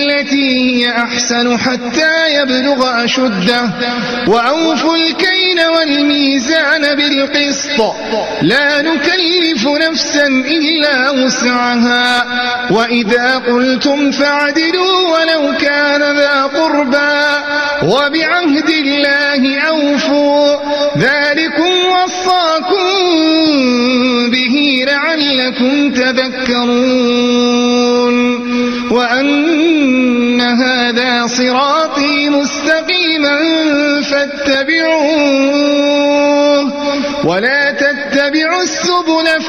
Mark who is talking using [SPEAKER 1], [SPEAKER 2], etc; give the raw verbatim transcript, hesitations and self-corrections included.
[SPEAKER 1] التي هي أحسن حتى يبلغ أشده وأوفوا الكيل والميزان بالقسط لا نكلف نفسا إلا وسعها وإذا قلتم فاعدلوا ولو كان ذا قربى وبعهد الله أوفوا ذلكم وصاكم به لعلكم تذكرون وأن هذا صراطي مستقيما فاتبعوه ولا تتبعوا السبل